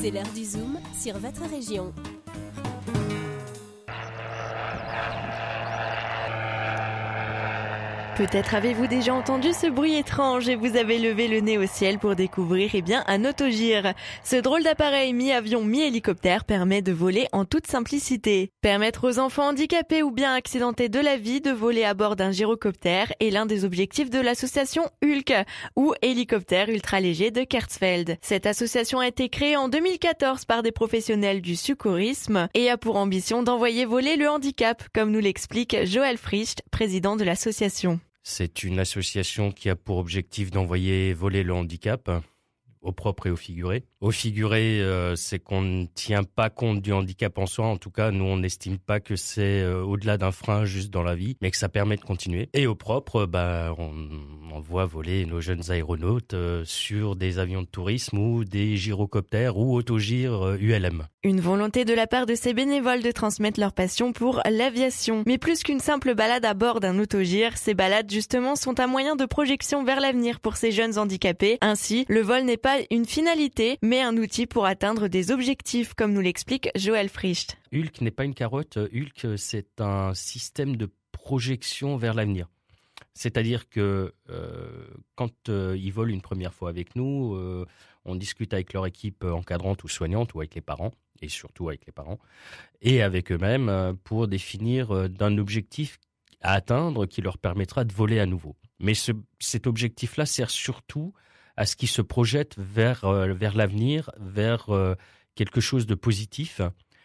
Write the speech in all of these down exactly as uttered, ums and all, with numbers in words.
C'est l'heure du Zoom sur votre région. Peut-être avez-vous déjà entendu ce bruit étrange et vous avez levé le nez au ciel pour découvrir eh bien, un autogire. Ce drôle d'appareil mi-avion, mi-hélicoptère permet de voler en toute simplicité. Permettre aux enfants handicapés ou bien accidentés de la vie de voler à bord d'un gyrocoptère est l'un des objectifs de l'association Hulk, ou hélicoptère ultra-léger de Kertzfeld. Cette association a été créée en deux mille quatorze par des professionnels du secourisme et a pour ambition d'envoyer voler le handicap, comme nous l'explique Joël Fricht, président de l'association. C'est une association qui a pour objectif d'envoyer voler le handicap, au propre et au figuré. Au figuré, euh, c'est qu'on ne tient pas compte du handicap en soi. En tout cas, nous, on n'estime pas que c'est euh, au-delà d'un frein juste dans la vie, mais que ça permet de continuer. Et au propre, bah, on, on voit voler nos jeunes aéronautes euh, sur des avions de tourisme ou des gyrocoptères ou autogires euh, U L M. Une volonté de la part de ces bénévoles de transmettre leur passion pour l'aviation. Mais plus qu'une simple balade à bord d'un autogire, ces balades justement sont un moyen de projection vers l'avenir pour ces jeunes handicapés. Ainsi, le vol n'est pas une finalité, mais un outil pour atteindre des objectifs, comme nous l'explique Joël Fricht. Hulk n'est pas une carotte. Hulk, c'est un système de projection vers l'avenir. C'est-à-dire que euh, quand euh, ils volent une première fois avec nous, euh, on discute avec leur équipe encadrante ou soignante ou avec les parents, et surtout avec les parents, et avec eux-mêmes euh, pour définir euh, d'un objectif à atteindre qui leur permettra de voler à nouveau. Mais ce, cet objectif-là sert surtout à ce qu'ils se projettent vers, euh, vers l'avenir, vers euh, quelque chose de positif.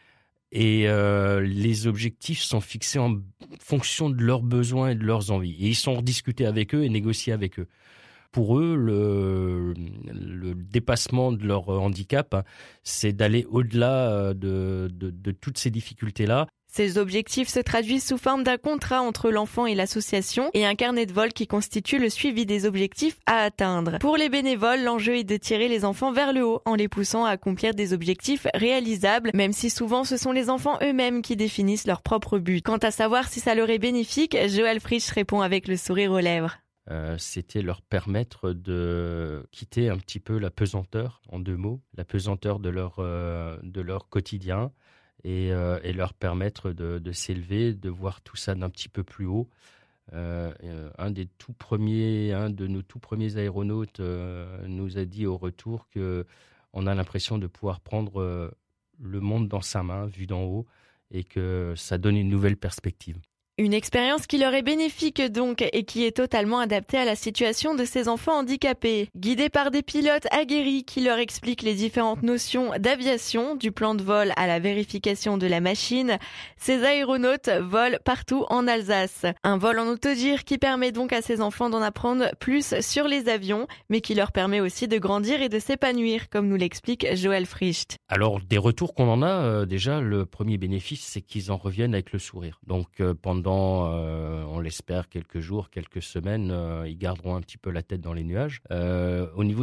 Et euh, les objectifs sont fixés en fonction de leurs besoins et de leurs envies. Et ils sont rediscutés avec eux et négociés avec eux. Pour eux, le, le dépassement de leur handicap, c'est d'aller au-delà de, de, de toutes ces difficultés-là. Ces objectifs se traduisent sous forme d'un contrat entre l'enfant et l'association et un carnet de vol qui constitue le suivi des objectifs à atteindre. Pour les bénévoles, l'enjeu est de tirer les enfants vers le haut en les poussant à accomplir des objectifs réalisables, même si souvent ce sont les enfants eux-mêmes qui définissent leur propre but. Quant à savoir si ça leur est bénéfique, Joël Frisch répond avec le sourire aux lèvres. Euh, c'était leur permettre de quitter un petit peu la pesanteur, en deux mots, la pesanteur de leur, euh, de leur quotidien. Et, euh, et leur permettre de, de s'élever, de voir tout ça d'un petit peu plus haut. Euh, un des tout premiers, un de nos tout premiers aéronautes euh, nous a dit au retour que on a l'impression de pouvoir prendre euh, le monde dans sa main, vu d'en haut, et que ça donne une nouvelle perspective. Une expérience qui leur est bénéfique donc et qui est totalement adaptée à la situation de ces enfants handicapés. Guidés par des pilotes aguerris qui leur expliquent les différentes notions d'aviation, du plan de vol à la vérification de la machine, ces aéronautes volent partout en Alsace. Un vol en autogire qui permet donc à ces enfants d'en apprendre plus sur les avions, mais qui leur permet aussi de grandir et de s'épanouir, comme nous l'explique Joël Fricht. Alors, des retours qu'on en a, euh, déjà, le premier bénéfice, c'est qu'ils en reviennent avec le sourire. Donc, euh, pendant Euh, on l'espère, quelques jours, quelques semaines, euh, ils garderont un petit peu la tête dans les nuages. Euh, au niveau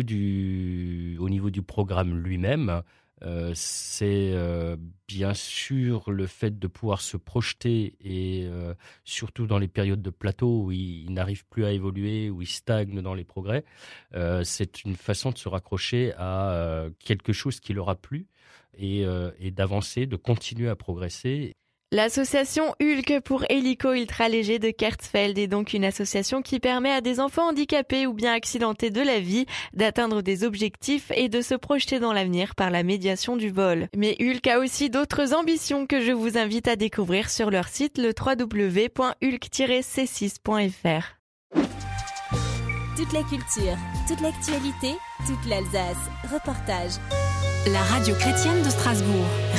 du, au niveau du programme lui-même, euh, c'est euh, bien sûr le fait de pouvoir se projeter et euh, surtout dans les périodes de plateau où ils, ils n'arrivent plus à évoluer, où ils stagnent dans les progrès, euh, c'est une façon de se raccrocher à euh, quelque chose qui leur a plu et, euh, et d'avancer, de continuer à progresser. L'association Hulk pour hélico ultra-léger de Kertzfeld est donc une association qui permet à des enfants handicapés ou bien accidentés de la vie d'atteindre des objectifs et de se projeter dans l'avenir par la médiation du vol. Mais Hulk a aussi d'autres ambitions que je vous invite à découvrir sur leur site le w w w point hulk tiret c six point f r. Toute la culture, toute l'actualité, toute l'Alsace. Reportage. La radio chrétienne de Strasbourg.